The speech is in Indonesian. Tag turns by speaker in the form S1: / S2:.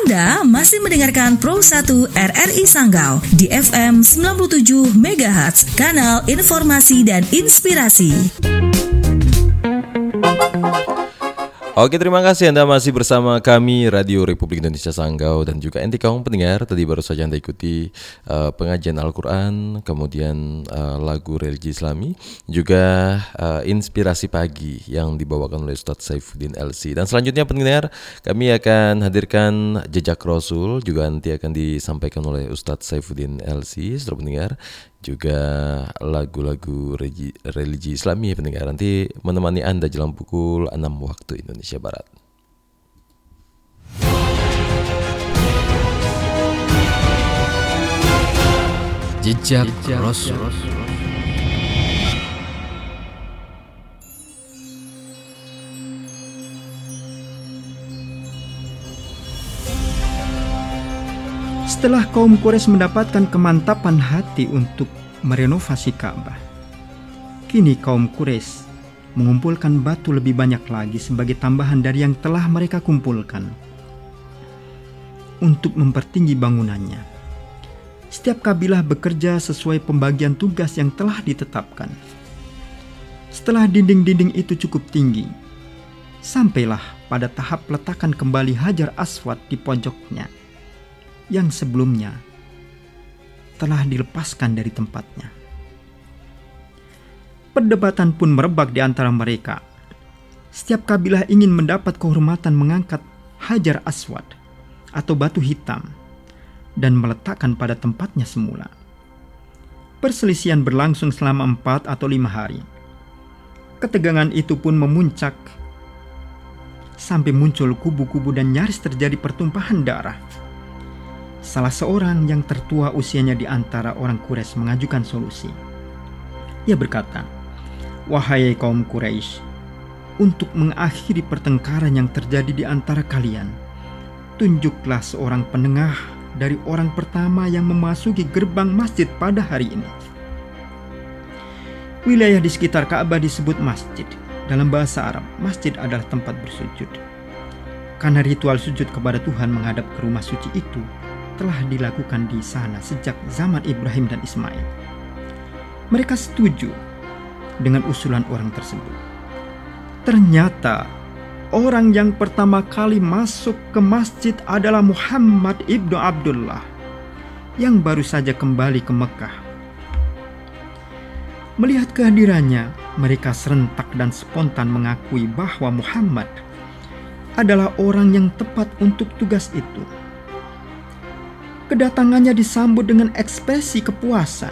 S1: Anda masih mendengarkan Pro 1 RRI Sanggau di FM 97 MHz, kanal informasi dan inspirasi.
S2: Oke, terima kasih Anda masih bersama kami Radio Republik Indonesia Sanggau dan juga enti kaum pendengar. Tadi baru saja Anda ikuti pengajian Al-Quran, kemudian lagu religi Islami, juga inspirasi pagi yang dibawakan oleh Ustadz Saifuddin LC. Dan selanjutnya pendengar, kami akan hadirkan Jejak Rasul, juga nanti akan disampaikan oleh Ustadz Saifuddin LC, saudara pendengar. Juga lagu-lagu religi Islami ya pendengar, nanti menemani Anda jelang pukul 6 waktu Indonesia Barat.
S3: Jejak Rasul.
S4: Setelah kaum Quraisy mendapatkan kemantapan hati untuk merenovasi Ka'bah, kini kaum Quraisy mengumpulkan batu lebih banyak lagi sebagai tambahan dari yang telah mereka kumpulkan untuk mempertinggi bangunannya. Setiap kabilah bekerja sesuai pembagian tugas yang telah ditetapkan. Setelah dinding-dinding itu cukup tinggi, sampailah pada tahap peletakan kembali Hajar Aswad di pojoknya yang sebelumnya telah dilepaskan dari tempatnya. Perdebatan pun merebak di antara mereka. Setiap kabilah ingin mendapat kehormatan mengangkat Hajar Aswad atau batu hitam dan meletakkan pada tempatnya semula. Perselisihan berlangsung selama 4 atau 5 hari. Ketegangan itu pun memuncak sampai muncul kubu-kubu dan nyaris terjadi pertumpahan darah. Salah seorang yang tertua usianya di antara orang Quraisy mengajukan solusi. Ia berkata, "Wahai kaum Quraisy, untuk mengakhiri pertengkaran yang terjadi di antara kalian, tunjuklah seorang penengah dari orang pertama yang memasuki gerbang masjid pada hari ini." Wilayah di sekitar Ka'bah disebut masjid. Dalam bahasa Arab, masjid adalah tempat bersujud. Karena ritual sujud kepada Tuhan menghadap ke rumah suci itu telah dilakukan di sana sejak zaman Ibrahim dan Ismail. Mereka setuju dengan usulan orang tersebut. Ternyata orang yang pertama kali masuk ke masjid adalah Muhammad ibnu Abdullah yang baru saja kembali ke Mekah. Melihat kehadirannya, mereka serentak dan spontan mengakui bahwa Muhammad adalah orang yang tepat untuk tugas itu. Kedatangannya disambut dengan ekspresi kepuasan.